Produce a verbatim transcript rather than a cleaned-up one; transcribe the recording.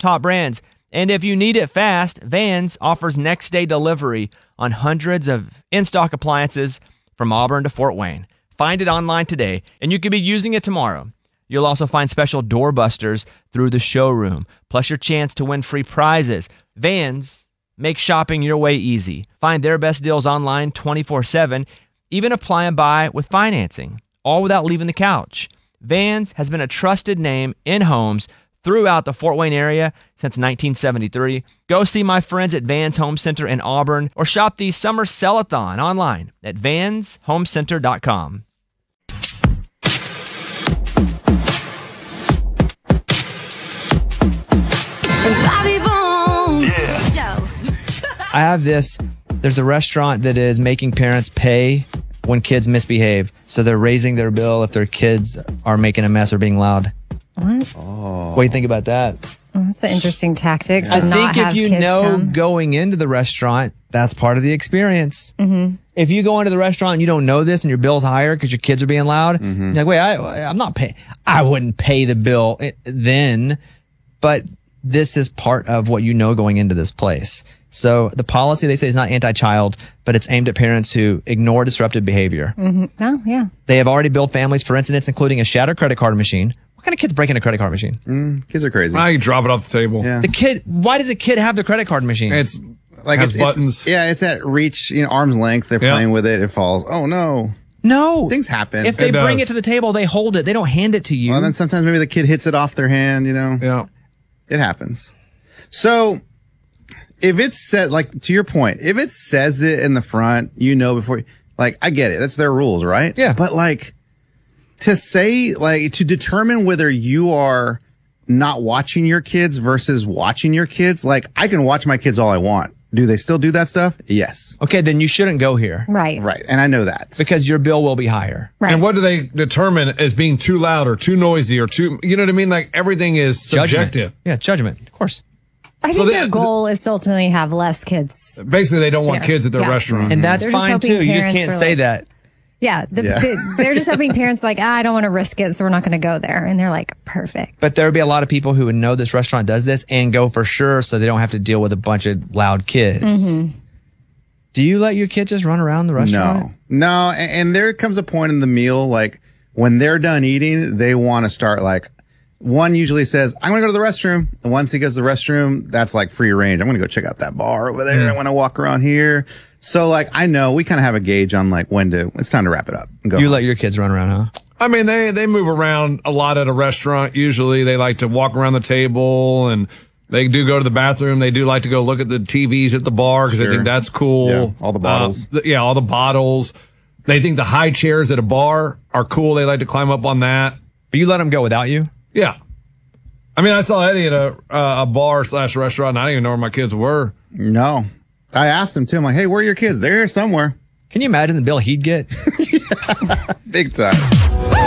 top brands. And if you need it fast, Vans offers next-day delivery on hundreds of in-stock appliances from Auburn to Fort Wayne. Find it online today, and you could be using it tomorrow. You'll also find special doorbusters through the showroom, plus your chance to win free prizes. Vans make shopping your way easy. Find their best deals online twenty-four seven, even apply and buy with financing, all without leaving the couch. Vans has been a trusted name in homes throughout the Fort Wayne area since nineteen seventy-three. Go see my friends at Vans Home Center in Auburn or shop the Summer Sell-a-thon online at vans home center dot com. Bobby Bones. Yeah. I have this. There's a restaurant that is making parents pay when kids misbehave. So they're raising their bill if their kids are making a mess or being loud. What? Oh. What do you think about that? Oh, that's an interesting tactic. I To not think have if you kids know come. going into the restaurant, that's part of the experience. Mm-hmm. If you go into the restaurant and you don't know this and your bill's higher because your kids are being loud, Mm-hmm. you're like, wait, I, I'm not paying. I wouldn't pay the bill then, but this is part of what you know going into this place. So the policy, they say, is not anti-child, but it's aimed at parents who ignore disruptive behavior. Mm-hmm. Oh, yeah. They have already billed families for incidents including a shattered credit card machine. What kind of kids break in a credit card machine? Mm, kids are crazy. Now you drop it off the table. Yeah. The kid, why does a kid have the credit card machine? It's Like has it's, buttons. It's, yeah, it's at reach, you know, arm's length. They're Yeah. playing with it. It falls. Oh no. No. Things happen. If they It bring does. it to the table, they hold it. They don't hand it to you. Well, then sometimes maybe the kid hits it off their hand, you know. Yeah. It happens. So if it's said, like, to your point, if it says it in the front, you know, before, like, I get it. That's their rules, right? Yeah. But like to say, like, to determine whether you are not watching your kids versus watching your kids, like, I can watch my kids all I want. Do they still do that stuff? Yes. Okay, then you shouldn't go here. Right. Right. And I know that. Because your bill will be higher. Right. And what do they determine as being too loud or too noisy or too, you know what I mean? Like everything is subjective. Judgment. Yeah, judgment. Of course. I So think they- their goal is to ultimately have less kids. Basically, they don't want Yeah. kids at their Yeah. restaurant. And that's They're just fine hoping too. You just parents can't are say like- that. Yeah, the, Yeah. the- they're just hoping parents are like, ah, I don't want to risk it, so we're not going to go there. And they're like, perfect. But there would be a lot of people who would know this restaurant does this and go for sure so they don't have to deal with a bunch of loud kids. Mm-hmm. Do you let your kids just run around the restaurant? No, no. And, and there comes a point in the meal, like when they're done eating, they want to start like, one usually says, I'm going to go to the restroom. And once he goes to the restroom, that's like free range. I'm going to go check out that bar over there. I want to walk around here. So like, I know we kind of have a gauge on like when to, it's time to wrap it up and go. You home. let your kids run around, huh? I mean, they, they move around a lot at a restaurant. Usually they like to walk around the table and they do go to the bathroom. They do like to go look at the T Vs at the bar because Sure. they think that's cool. Yeah, all the bottles. Uh, th- yeah, all the bottles. They think the high chairs at a bar are cool. They like to climb up on that. But you let them go without you? Yeah. I mean, I saw Eddie at a, uh, a bar slash restaurant and I didn't even know where my kids were. No, I asked him too. I'm like, hey, where are your kids? They're here somewhere. Can you imagine the bill he'd get? Big time.